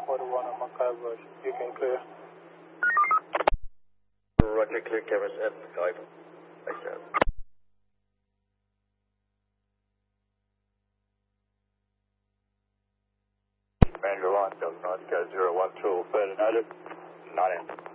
41 on Mackay Bush. You can clear. Roger, clear cameras at Mackay. Thanks, sir. Ranger 1, Delta North, 012, further noted, 9 in.